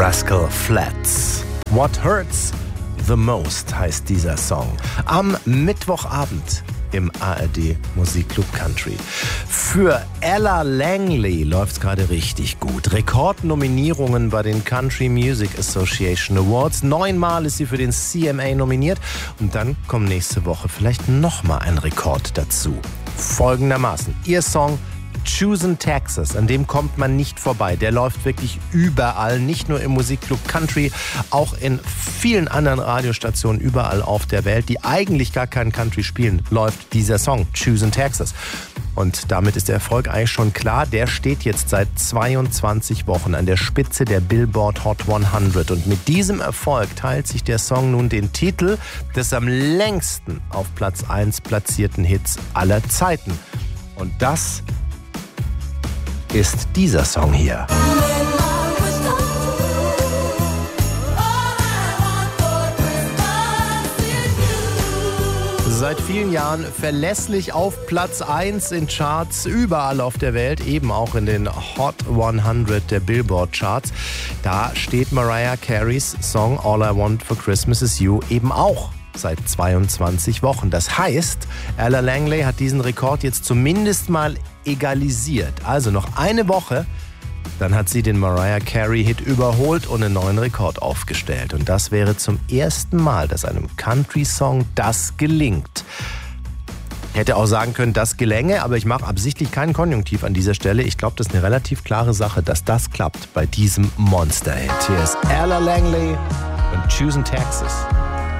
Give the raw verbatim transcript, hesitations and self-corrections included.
Rascal Flatts. What Hurts the Most heißt dieser Song. Am Mittwochabend im A R D Musikclub Country. Für Ella Langley läuft's gerade richtig gut. Rekordnominierungen bei den Country Music Association Awards. Neunmal ist sie für den C M A nominiert. Und dann kommt nächste Woche vielleicht nochmal ein Rekord dazu. Folgendermaßen. Ihr Song Choosin' Texas, an dem kommt man nicht vorbei. Der läuft wirklich überall, nicht nur im Musikclub Country, auch in vielen anderen Radiostationen überall auf der Welt, die eigentlich gar keinen Country spielen, läuft dieser Song Choosin' Texas. Und damit ist der Erfolg eigentlich schon klar. Der steht jetzt seit zweiundzwanzig Wochen an der Spitze der Billboard Hot hundert. Und mit diesem Erfolg teilt sich der Song nun den Titel des am längsten auf Platz eins platzierten Hits aller Zeiten. Und das ist dieser Song hier. Seit vielen Jahren verlässlich auf Platz eins in Charts überall auf der Welt, eben auch in den Hot hundert der Billboard Charts. Da steht Mariah Careys Song All I Want for Christmas Is You eben auch seit zweiundzwanzig Wochen. Das heißt, Ella Langley hat diesen Rekord jetzt zumindest mal egalisiert. Also noch eine Woche, dann hat sie den Mariah Carey-Hit überholt und einen neuen Rekord aufgestellt. Und das wäre zum ersten Mal, dass einem Country-Song das gelingt. Ich hätte auch sagen können, das gelänge, aber ich mache absichtlich keinen Konjunktiv an dieser Stelle. Ich glaube, das ist eine relativ klare Sache, dass das klappt bei diesem Monster-Hit. Hier ist Ella Langley und Choosin' Texas.